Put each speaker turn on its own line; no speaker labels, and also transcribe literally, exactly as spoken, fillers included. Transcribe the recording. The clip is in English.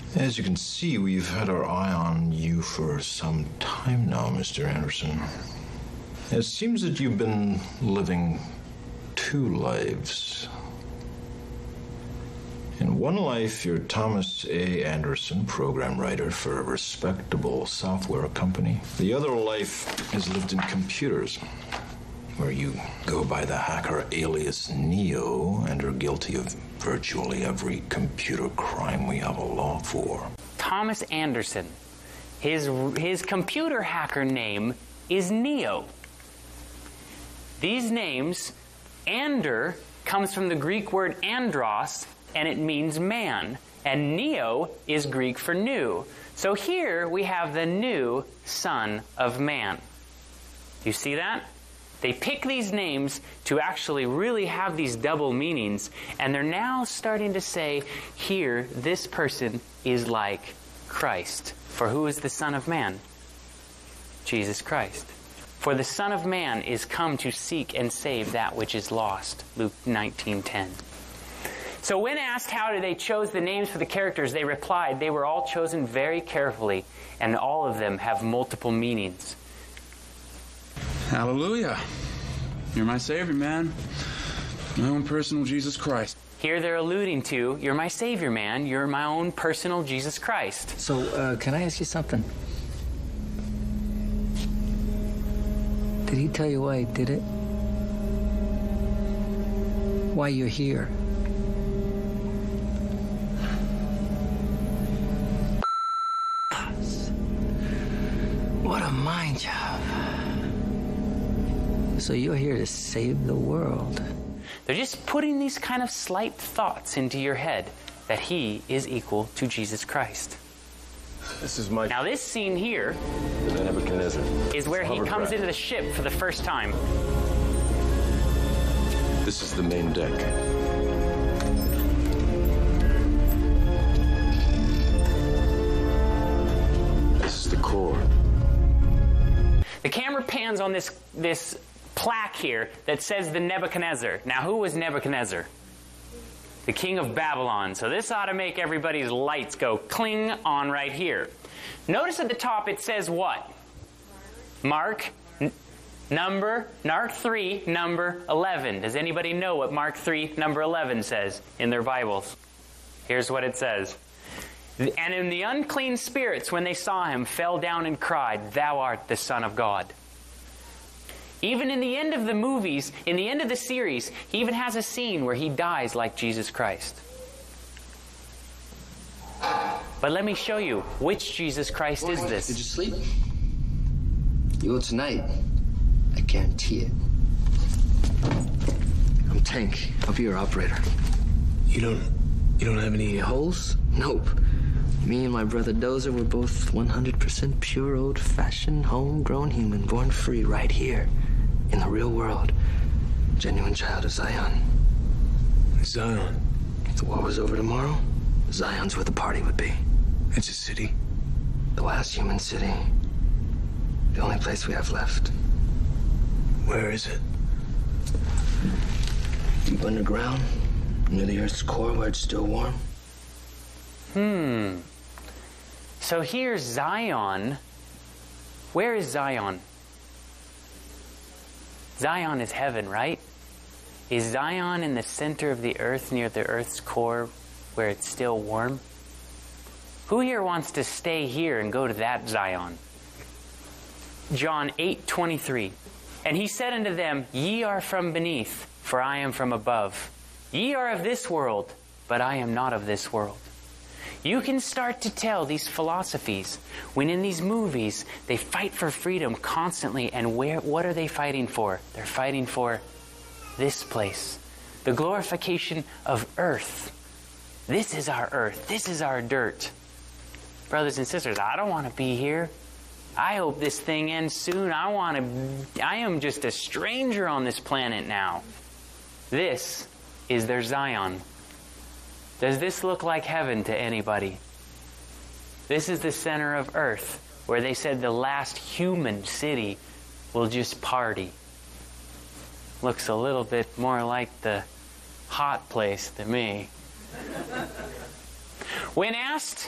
As you can see, we've had our eye on you for some time now, Mister Anderson. It seems that you've been living two lives. In one life, you're Thomas A. Anderson, program writer for a respectable software company. The other life is lived in computers, where you go by the hacker alias Neo and are guilty of virtually every computer crime we have a law for.
Thomas Anderson. His, his computer hacker name is Neo. These names, Ander, comes from the Greek word andros, and it means man. And Neo is Greek for new. So here we have the new Son of Man. You see that? They pick these names to actually really have these double meanings, and they're now starting to say, here, this person is like Christ. For who is the Son of Man? Jesus Christ. For the Son of Man is come to seek and save that which is lost. Luke nineteen ten. So when asked how they chose the names for the characters, they replied they were all chosen very carefully, and all of them have multiple meanings.
Hallelujah. You're my Savior, man. My own personal Jesus Christ.
Here they're alluding to, you're my Savior, man. You're my own personal Jesus Christ.
So, uh, can I ask you something? Did he tell you why he did it? Why you're here? What a mind job. So you're here to save the world.
They're just putting these kind of slight thoughts into your head that he is equal to Jesus Christ.
This is my...
Now this scene here
the Nebuchadnezzar.
is where he
Hovercraft.
comes into the ship for the first time.
This is the main deck. This is the core.
The camera pans on this, this plaque here that says the Nebuchadnezzar. Now, who was Nebuchadnezzar? The king of Babylon. So this ought to make everybody's lights go cling on right here. Notice at the top it says what? Mark, n number, Mark three, number eleven. Does anybody know what Mark three, number eleven says in their Bibles? Here's what it says. And in the unclean spirits, when they saw him, fell down and cried, "Thou art the Son of God." Even in the end of the movies, in the end of the series, he even has a scene where he dies like Jesus Christ. But let me show you, which Jesus Christ is this?
Did you sleep? You will tonight. I guarantee it. I'm Tank. I'll be your operator.
You don't... you don't have any holes?
Nope. Me and my brother Dozer were both one hundred percent pure, old-fashioned, homegrown human, born free right here in the real world. Genuine child of Zion.
Zion?
If the war was over tomorrow, Zion's where the party would be.
It's a city?
The last human city. The only place we have left.
Where is it?
Deep underground, near the Earth's core where it's still warm.
Hmm. So here's Zion. Where is Zion? Zion is heaven, right? Is Zion in the center of the earth, near the earth's core, where it's still warm? Who here wants to stay here and go to that Zion? John eight twenty-three. And he said unto them, Ye are from beneath, for I am from above. Ye are of this world, but I am not of this world. You can start to tell these philosophies when in these movies they fight for freedom constantly, and where what are they fighting for? They're fighting for this place, the glorification of earth. This is our earth. This is our dirt. Brothers and sisters, I don't want to be here. I hope this thing ends soon. I want to I am just a stranger on this planet now. This is their Zion. Does this look like heaven to anybody? This is the center of earth, where they said the last human city will just party. Looks a little bit more like the hot place to me. When asked